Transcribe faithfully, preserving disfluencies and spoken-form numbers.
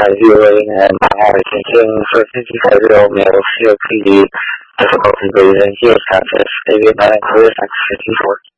viewing and my attention for fifty-five-year-old male C O P D, difficulty breathing, he is conscious, A V nine clear, fifteen four.